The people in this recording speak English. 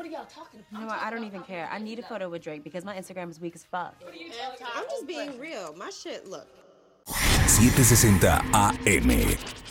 What are y'all talking about? You know what? I don't even care. I need a photo with Drake because my Instagram is weak as fuck. I'm just being real. My shit, look. 760 AM.